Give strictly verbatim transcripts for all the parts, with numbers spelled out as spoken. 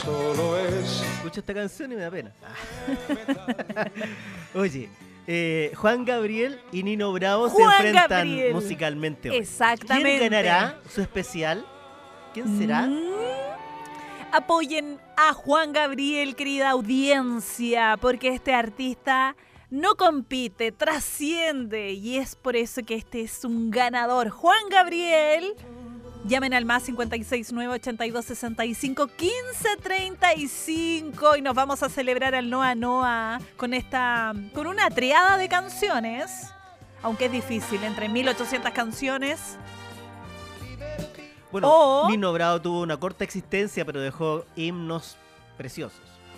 solo es. Escucho esta canción y me da pena. Oye, eh, Juan Gabriel y Nino Bravo Juan se enfrentan Gabriel. musicalmente hoy. Exactamente. ¿Quién ganará su especial? ¿Quién será? Mm. Apoyen a Juan Gabriel, querida audiencia, porque este artista no compite, trasciende, y es por eso que este es un ganador. Juan Gabriel, llamen al más cinco seis nueve, ochenta y dos, sesenta y cinco, quince, treinta y cinco y nos vamos a celebrar al Noa Noa con esta, con una triada de canciones, aunque es difícil, entre mil ochocientas canciones. Bueno, O- Nino Bravo tuvo una corta existencia, pero dejó himnos preciosos.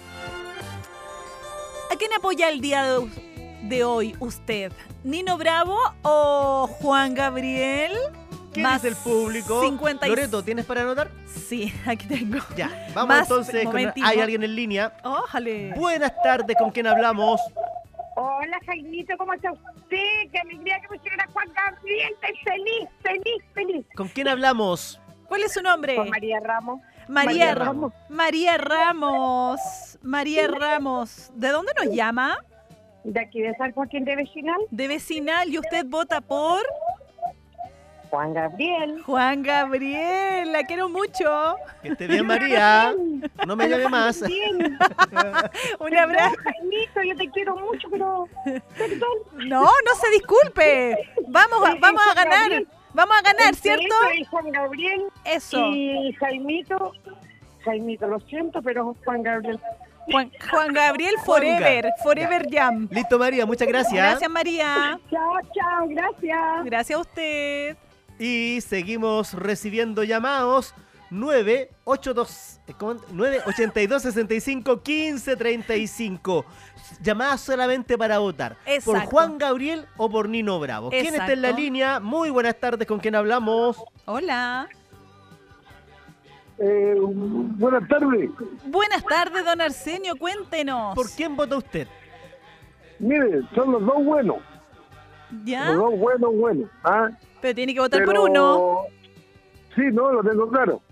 ¿A quién apoya el día de, de hoy usted? ¿Nino Bravo o Juan Gabriel? ¿Quién Más es el público? cincuenta y- Loreto, ¿tienes para anotar? Sí, aquí tengo. Ya, vamos Más- entonces. Con... momentito. Hay alguien en línea. Ójale. Buenas tardes, ¿con quién hablamos? Hola, Jaimito, ¿cómo está usted? Qué alegría que pusieron a Juan Gabriel. Estoy feliz, feliz, feliz. ¿Con quién hablamos? ¿Cuál es su nombre? Con María Ramos. María, María Ra- Ramos. María Ramos. María Ramos. ¿De dónde nos llama? De aquí de San Joaquín de Vecinal. De Vecinal. ¿Y usted vota por? Juan Gabriel. Juan Gabriel. La quiero mucho. Que esté bien, María. No me llame más. Bien. Un abrazo. Jaimito, yo te quiero mucho, pero... Perdón. No, no se disculpe. Vamos, a- Sí, vamos a Juan ganar. Gabriel. Vamos a ganar, Entre ¿cierto? eso y Juan Gabriel. Eso. Y Jaimito. Jaimito, lo siento, pero Juan Gabriel. Juan, Juan Gabriel Forever. Forever Jam. Listo, María, muchas gracias. Gracias, María. Chao, chao, gracias. Gracias a usted. Y seguimos recibiendo llamados. nueve ocho dos, eh, ¿cómo? nueve ochenta y dos, sesenta y cinco, quince, treinta y cinco. Llamadas solamente para votar. Exacto. ¿Por Juan Gabriel o por Nino Bravo? ¿Quién está en la Exacto. línea? Muy buenas tardes, ¿con quién hablamos? Hola. Eh, buenas tardes. Buenas tardes, don Arsenio. Cuéntenos. ¿Por quién vota usted? Mire, son los dos buenos. ¿Ya? Los dos buenos, buenos. ¿Ah? Pero tiene que votar Pero- por uno. Sí, no, lo tengo claro.